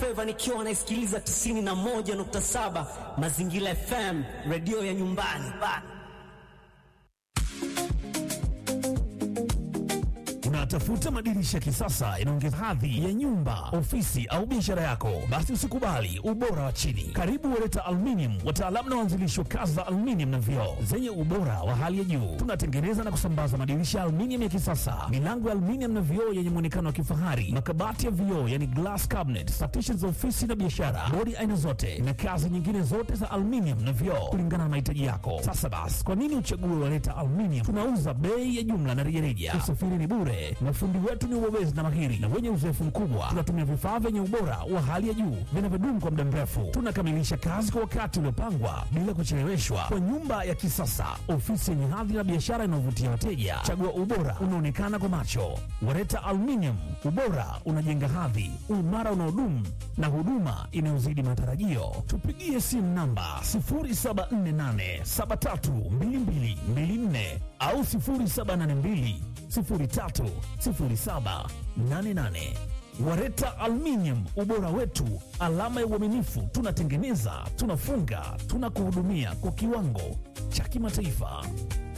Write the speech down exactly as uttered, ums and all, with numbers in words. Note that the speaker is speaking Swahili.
Flava nikiwa naisikiliza tisini na moja nukta saba Mazingira F M, radio ya nyumbani. Unatafuta madirisha ya kisasa inaongeza hadhi ya nyumba, ofisi au biashara yako? Basi usikubali ubora wa chini. Karibu Wereta Aluminium, wataalamu na waanzilishi wa kazi za aluminium na vioo zenye ubora wa hali ya juu. Tunatengeneza na kusambaza madirisha ya aluminium ya kisasa, milango ya aluminium na vioo yenye muonekano wa kifahari, makabati ya vioo yani glass cabinet, partitions za ofisi na biashara, bodi aina zote na kazi nyingine zote za aluminium na vioo kulingana na mahitaji yako. Sasa basi, kwa nini uchague Wereta Aluminium? Tunauza bei ya jumla na rejareja. Usafiri ni bure. Mafundi wetu ni wabobezi na mahiri na wenye uzoefu mkubwa. Tunatumia vifaa vyenye ubora wa hali ya juu vinavyodumu kwa muda mrefu. Tunakamilisha kazi kwa wakati uliopangwa bila kucheleweshwa. Kwa nyumba ya kisasa, ofisi yenye hadhi na biashara inayovutia wateja, chagua ubora unaonekana kwa macho. Wereta Aluminium, ubora unajenga hadhi, uimara unaodumu na huduma inayozidi matarajio. Tupigie simu namba sifuri saba nne nane saba tatu mbili mbili mbili nne au sifuri saba nane mbili sifuri tatu sifuri saba nane nane. Wereta Aluminium, ubora wetu, alama ya uaminifu. Tunatengeneza, tunafunga, tunakuhudumia kwa kiwango cha kimataifa.